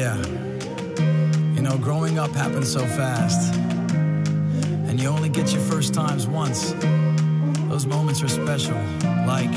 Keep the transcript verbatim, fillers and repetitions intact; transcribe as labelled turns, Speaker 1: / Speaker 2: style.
Speaker 1: Yeah. You know, growing up happens so fast. And you only get your first times once. Those moments are special. Like